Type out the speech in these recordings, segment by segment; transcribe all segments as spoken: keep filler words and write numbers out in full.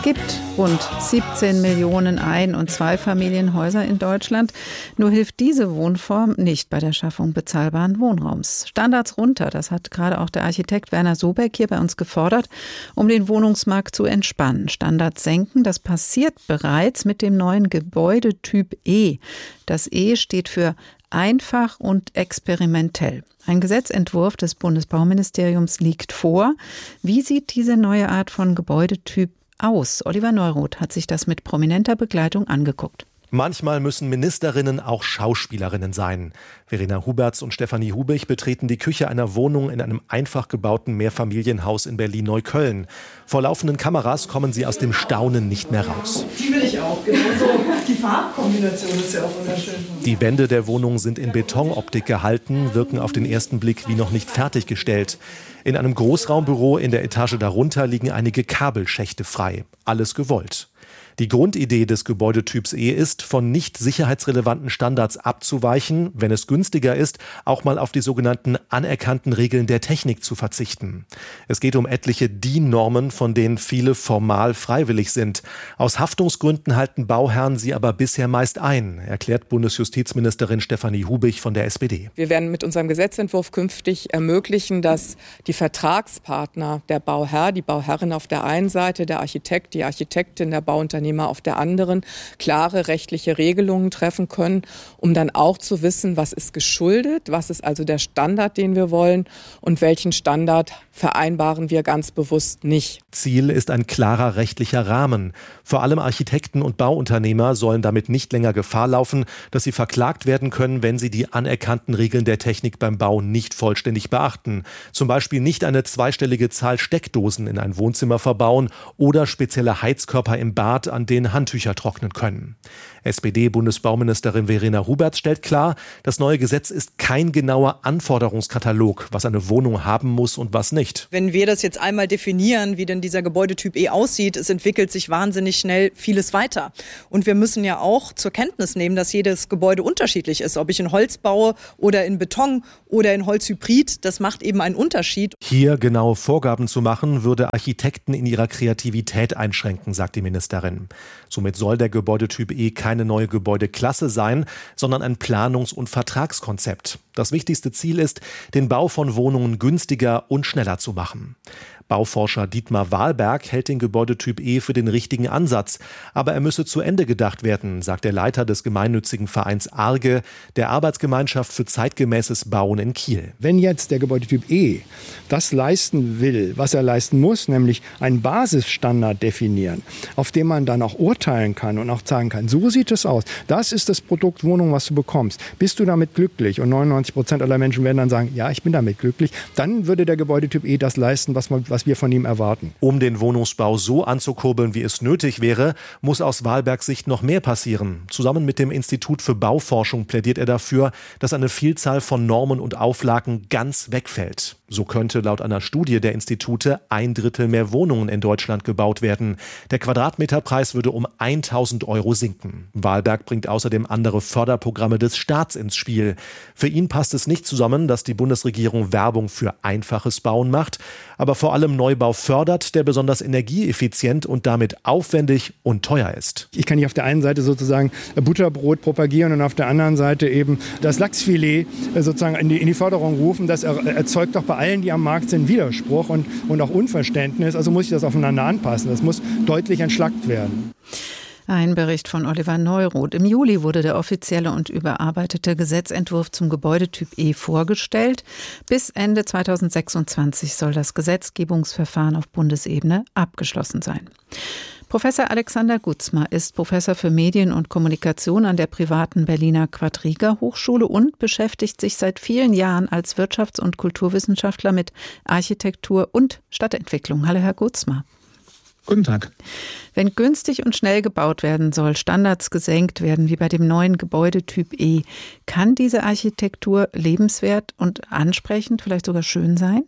gibt rund siebzehn Millionen Ein- und Zweifamilienhäuser in Deutschland. Nur hilft diese Wohnform nicht bei der Schaffung bezahlbaren Wohnraums. Standards runter, das hat gerade auch der Architekt Werner Sobeck hier bei uns gefordert, um den Wohnungsmarkt zu entspannen. Standards senken, das passiert bereits mit dem neuen Gebäudetyp E. Das E steht für einfach und experimentell. Ein Gesetzentwurf des Bundesbauministeriums liegt vor. Wie sieht diese neue Art von Gebäudetyp aus? Oliver Neuroth hat sich das mit prominenter Begleitung angeguckt. Manchmal müssen Ministerinnen auch Schauspielerinnen sein. Verena Huberts und Stefanie Hubich betreten die Küche einer Wohnung in einem einfach gebauten Mehrfamilienhaus in Berlin-Neukölln. Vor laufenden Kameras kommen sie aus dem Staunen nicht mehr raus. Die will ich auch, genauso. Die Farbkombination ist ja auch wunderschön. Die Wände der Wohnung sind in Betonoptik gehalten, wirken auf den ersten Blick wie noch nicht fertiggestellt. In einem Großraumbüro in der Etage darunter liegen einige Kabelschächte frei. Alles gewollt. Die Grundidee des Gebäudetyps E ist, von nicht sicherheitsrelevanten Standards abzuweichen, wenn es günstiger ist, auch mal auf die sogenannten anerkannten Regeln der Technik zu verzichten. Es geht um etliche D I N-Normen, von denen viele formal freiwillig sind. Aus Haftungsgründen halten Bauherren sie aber bisher meist ein, erklärt Bundesjustizministerin Stefanie Hubich von der S P D. Wir werden mit unserem Gesetzentwurf künftig ermöglichen, dass die Vertragspartner, der Bauherr, die Bauherrin auf der einen Seite, der Architekt, die Architektin, der Bauunternehmer auf der anderen klare rechtliche Regelungen treffen können, um dann auch zu wissen, was ist geschuldet, was ist also der Standard, den wir wollen und welchen Standard vereinbaren wir ganz bewusst nicht. Ziel ist ein klarer rechtlicher Rahmen. Vor allem Architekten und Bauunternehmer sollen damit nicht länger Gefahr laufen, dass sie verklagt werden können, wenn sie die anerkannten Regeln der Technik beim Bau nicht vollständig beachten. Zum Beispiel nicht eine zweistellige Zahl Steckdosen in ein Wohnzimmer verbauen oder spezielle Heizkörper im Bad, an denen Handtücher trocknen können. S P D-Bundesbauministerin Verena Huberts stellt klar, das neue Gesetz ist kein genauer Anforderungskatalog, was eine Wohnung haben muss und was nicht. Wenn wir das jetzt einmal definieren, wie denn dieser Gebäudetyp E aussieht, es entwickelt sich wahnsinnig schnell vieles weiter. Und wir müssen ja auch zur Kenntnis nehmen, dass jedes Gebäude unterschiedlich ist. Ob ich in Holz baue oder in Beton oder in Holzhybrid, das macht eben einen Unterschied. Hier genaue Vorgaben zu machen, würde Architekten in ihrer Kreativität einschränken, sagt die Ministerin. Somit soll der Gebäudetyp E keine neue Gebäudeklasse sein, sondern ein Planungs- und Vertragskonzept. Das wichtigste Ziel ist, den Bau von Wohnungen günstiger und schneller zu machen. Bauforscher Dietmar Wahlberg hält den Gebäudetyp E für den richtigen Ansatz. Aber er müsse zu Ende gedacht werden, sagt der Leiter des gemeinnützigen Vereins Arge, der Arbeitsgemeinschaft für zeitgemäßes Bauen in Kiel. Wenn jetzt der Gebäudetyp E das leisten will, was er leisten muss, nämlich einen Basisstandard definieren, auf dem man dann auch urteilen kann und auch sagen kann, so sieht es aus. Das ist das Produkt Wohnung, was du bekommst. Bist du damit glücklich? Und neunundneunzig Prozent aller Menschen werden dann sagen, ja, ich bin damit glücklich. Dann würde der Gebäudetyp E das leisten, was man, was wir von ihm erwarten. Um den Wohnungsbau so anzukurbeln, wie es nötig wäre, muss aus Wahlbergs Sicht noch mehr passieren. Zusammen mit dem Institut für Bauforschung plädiert er dafür, dass eine Vielzahl von Normen und Auflagen ganz wegfällt. So könnte laut einer Studie der Institute ein Drittel mehr Wohnungen in Deutschland gebaut werden. Der Quadratmeterpreis würde um tausend Euro sinken. Wahlberg bringt außerdem andere Förderprogramme des Staats ins Spiel. Für ihn passt es nicht zusammen, dass die Bundesregierung Werbung für einfaches Bauen macht, aber vor allem Neubau fördert, der besonders energieeffizient und damit aufwendig und teuer ist. Ich kann nicht auf der einen Seite sozusagen Butterbrot propagieren und auf der anderen Seite eben das Lachsfilet sozusagen in die, in die Förderung rufen. Das erzeugt doch bei allen, die am Markt sind, Widerspruch und, und auch Unverständnis. Also muss ich das aufeinander anpassen. Das muss deutlich entschlackt werden. Ein Bericht von Oliver Neuroth. Im Juli wurde der offizielle und überarbeitete Gesetzentwurf zum Gebäudetyp E vorgestellt. Bis Ende zweitausendsechsundzwanzig soll das Gesetzgebungsverfahren auf Bundesebene abgeschlossen sein. Professor Alexander Gutzmer ist Professor für Medien und Kommunikation an der privaten Berliner Quadriga Hochschule und beschäftigt sich seit vielen Jahren als Wirtschafts- und Kulturwissenschaftler mit Architektur und Stadtentwicklung. Hallo, Herr Gutzmer. Guten Tag. Wenn günstig und schnell gebaut werden soll, Standards gesenkt werden, wie bei dem neuen Gebäudetyp E, kann diese Architektur lebenswert und ansprechend, vielleicht sogar schön sein?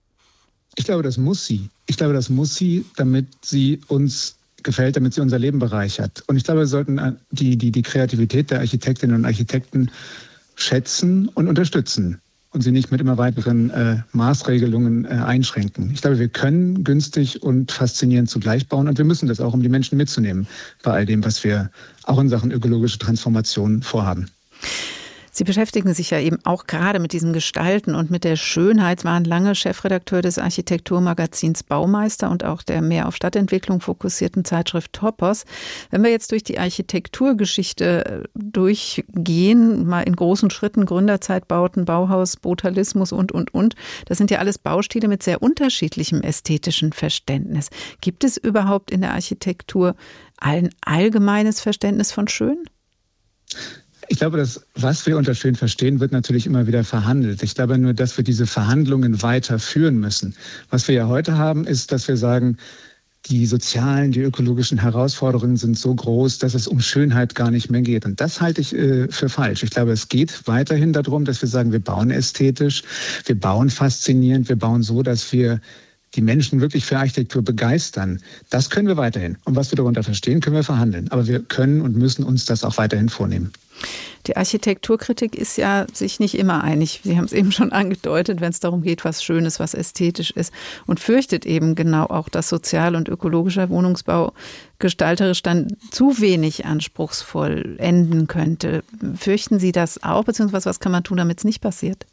Ich glaube, das muss sie. Ich glaube, das muss sie, damit sie uns gefällt, damit sie unser Leben bereichert. Und ich glaube, wir sollten die, die, die Kreativität der Architektinnen und Architekten schätzen und unterstützen. und sie nicht mit immer weiteren äh, Maßregelungen äh, einschränken. Ich glaube, wir können günstig und faszinierend zugleich bauen und wir müssen das auch, um die Menschen mitzunehmen bei all dem, was wir auch in Sachen ökologische Transformation vorhaben. Sie beschäftigen sich ja eben auch gerade mit diesem Gestalten und mit der Schönheit, waren lange Chefredakteur des Architekturmagazins Baumeister und auch der mehr auf Stadtentwicklung fokussierten Zeitschrift Topos. Wenn wir jetzt durch die Architekturgeschichte durchgehen, mal in großen Schritten, Gründerzeitbauten, Bauhaus, Brutalismus und, und, und, das sind ja alles Baustile mit sehr unterschiedlichem ästhetischen Verständnis. Gibt es überhaupt in der Architektur ein allgemeines Verständnis von schön? Ich glaube, das, was wir unter schön verstehen, wird natürlich immer wieder verhandelt. Ich glaube nur, dass wir diese Verhandlungen weiterführen müssen. Was wir ja heute haben, ist, dass wir sagen, die sozialen, die ökologischen Herausforderungen sind so groß, dass es um Schönheit gar nicht mehr geht. Und das halte ich äh, für falsch. Ich glaube, es geht weiterhin darum, dass wir sagen, wir bauen ästhetisch, wir bauen faszinierend, wir bauen so, dass wir die Menschen wirklich für Architektur begeistern. Das können wir weiterhin. Und was wir darunter verstehen, können wir verhandeln. Aber wir können und müssen uns das auch weiterhin vornehmen. Die Architekturkritik ist ja sich nicht immer einig. Sie haben es eben schon angedeutet, wenn es darum geht, was schön ist, was ästhetisch ist. Und fürchtet eben genau auch, dass sozial- und ökologischer Wohnungsbau gestalterisch dann zu wenig anspruchsvoll enden könnte. Fürchten Sie das auch? Beziehungsweise was kann man tun, damit es nicht passiert?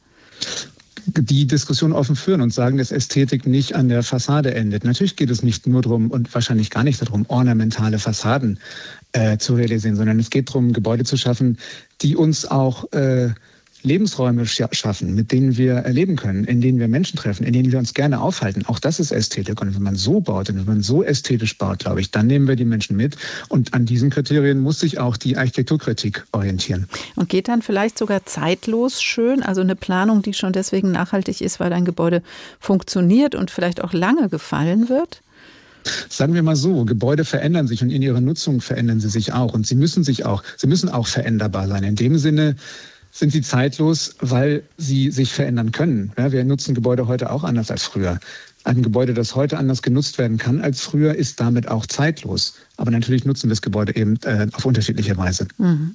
Die Diskussion offen führen und sagen, dass Ästhetik nicht an der Fassade endet. Natürlich geht es nicht nur darum und wahrscheinlich gar nicht darum, ornamentale Fassaden äh, zu realisieren, sondern es geht darum, Gebäude zu schaffen, die uns auch äh, Lebensräume schaffen, mit denen wir erleben können, in denen wir Menschen treffen, in denen wir uns gerne aufhalten. Auch das ist Ästhetik. Und wenn man so baut und wenn man so ästhetisch baut, glaube ich, dann nehmen wir die Menschen mit. Und an diesen Kriterien muss sich auch die Architekturkritik orientieren. Und geht dann vielleicht sogar zeitlos schön? Also eine Planung, die schon deswegen nachhaltig ist, weil ein Gebäude funktioniert und vielleicht auch lange gefallen wird? Sagen wir mal so, Gebäude verändern sich und in ihrer Nutzung verändern sie sich auch. Und sie müssen sich auch, sie müssen auch veränderbar sein. In dem Sinne sind sie zeitlos, weil sie sich verändern können. Ja, wir nutzen Gebäude heute auch anders als früher. Ein Gebäude, das heute anders genutzt werden kann als früher, ist damit auch zeitlos. Aber natürlich nutzen wir das Gebäude eben äh, auf unterschiedliche Weise. Mhm.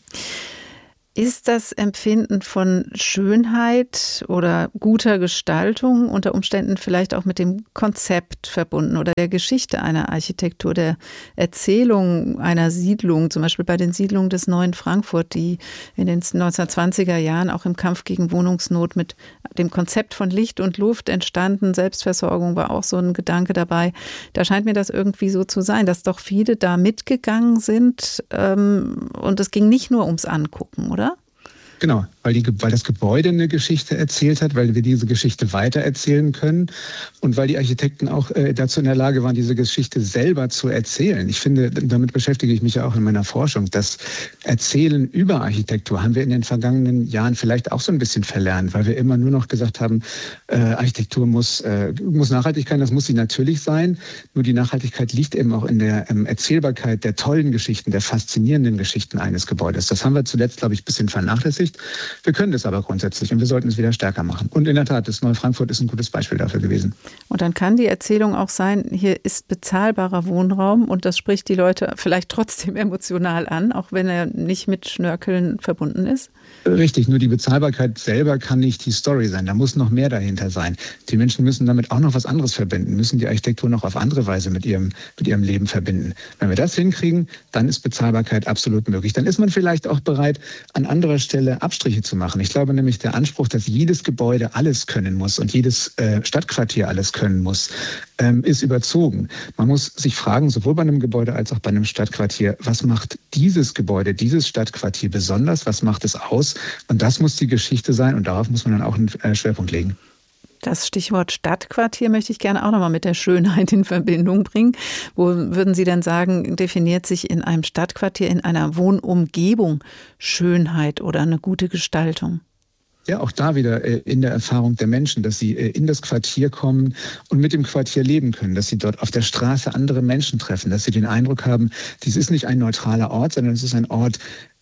Ist das Empfinden von Schönheit oder guter Gestaltung unter Umständen vielleicht auch mit dem Konzept verbunden oder der Geschichte einer Architektur, der Erzählung einer Siedlung, zum Beispiel bei den Siedlungen des Neuen Frankfurt, die in den neunzehnhundertzwanziger Jahren auch im Kampf gegen Wohnungsnot mit dem Konzept von Licht und Luft entstanden. Selbstversorgung war auch so ein Gedanke dabei. Da scheint mir das irgendwie so zu sein, dass doch viele da mitgegangen sind ähm, und es ging nicht nur ums Angucken, oder? Genau, weil, die, weil das Gebäude eine Geschichte erzählt hat, weil wir diese Geschichte weitererzählen können und weil die Architekten auch äh, dazu in der Lage waren, diese Geschichte selber zu erzählen. Ich finde, damit beschäftige ich mich ja auch in meiner Forschung. Das Erzählen über Architektur haben wir in den vergangenen Jahren vielleicht auch so ein bisschen verlernt, weil wir immer nur noch gesagt haben, äh, Architektur muss, äh, muss Nachhaltigkeit, das muss sie natürlich sein. Nur die Nachhaltigkeit liegt eben auch in der ähm, Erzählbarkeit der tollen Geschichten, der faszinierenden Geschichten eines Gebäudes. Das haben wir zuletzt, glaube ich, ein bisschen vernachlässigt. Wir können das aber grundsätzlich und wir sollten es wieder stärker machen. Und in der Tat, das Neue Frankfurt ist ein gutes Beispiel dafür gewesen. Und dann kann die Erzählung auch sein, hier ist bezahlbarer Wohnraum und das spricht die Leute vielleicht trotzdem emotional an, auch wenn er nicht mit Schnörkeln verbunden ist? Richtig, nur die Bezahlbarkeit selber kann nicht die Story sein. Da muss noch mehr dahinter sein. Die Menschen müssen damit auch noch was anderes verbinden, müssen die Architektur noch auf andere Weise mit ihrem, mit ihrem Leben verbinden. Wenn wir das hinkriegen, dann ist Bezahlbarkeit absolut möglich. Dann ist man vielleicht auch bereit, an anderer Stelle Abstriche zu machen. Ich glaube nämlich, der Anspruch, dass jedes Gebäude alles können muss und jedes äh, Stadtquartier alles können muss, ähm, ist überzogen. Man muss sich fragen, sowohl bei einem Gebäude als auch bei einem Stadtquartier, was macht dieses Gebäude, dieses Stadtquartier besonders? Was macht es aus? Und das muss die Geschichte sein und darauf muss man dann auch einen äh, Schwerpunkt legen. Das Stichwort Stadtquartier möchte ich gerne auch nochmal mit der Schönheit in Verbindung bringen. Wo würden Sie denn sagen, definiert sich in einem Stadtquartier, in einer Wohnumgebung Schönheit oder eine gute Gestaltung? Ja, auch da wieder äh, in der Erfahrung der Menschen, dass sie äh, in das Quartier kommen und mit dem Quartier leben können, dass sie dort auf der Straße andere Menschen treffen, dass sie den Eindruck haben, dies ist nicht ein neutraler Ort, sondern es ist ein Ort,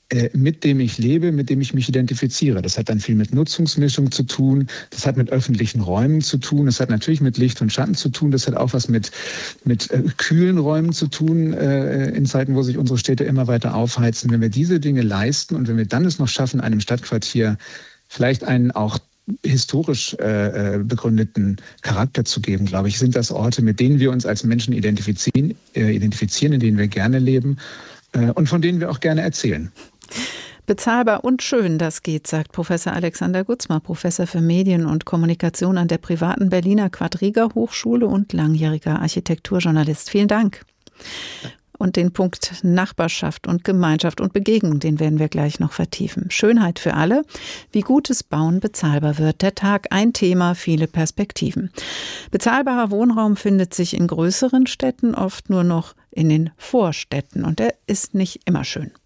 mit dem ich lebe, mit dem ich mich identifiziere. Das hat dann viel mit Nutzungsmischung zu tun, das hat mit öffentlichen Räumen zu tun, das hat natürlich mit Licht und Schatten zu tun, das hat auch was mit, mit äh, kühlen Räumen zu tun, äh, in Zeiten, wo sich unsere Städte immer weiter aufheizen. Wenn wir diese Dinge leisten und wenn wir dann es noch schaffen, einem Stadtquartier vielleicht einen auch historisch äh, begründeten Charakter zu geben, glaube ich, sind das Orte, mit denen wir uns als Menschen identifizieren, äh, identifizieren in denen wir gerne leben äh, und von denen wir auch gerne erzählen. Bezahlbar und schön, das geht, sagt Professor Alexander Gutzmer, Professor für Medien und Kommunikation an der privaten Berliner Quadriga Hochschule und langjähriger Architekturjournalist. Vielen Dank. Und den Punkt Nachbarschaft und Gemeinschaft und Begegnung, den werden wir gleich noch vertiefen. Schönheit für alle, wie gutes Bauen bezahlbar wird. Der Tag ein Thema, viele Perspektiven. Bezahlbarer Wohnraum findet sich in größeren Städten oft nur noch in den Vorstädten und er ist nicht immer schön.